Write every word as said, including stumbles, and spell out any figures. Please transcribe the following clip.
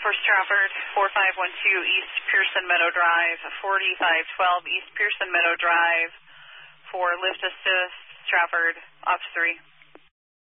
for Stratford, four five one two East Pearson Meadow Drive, forty-five twelve East Pearson Meadow Drive, for lift assist, Stratford, Ops three.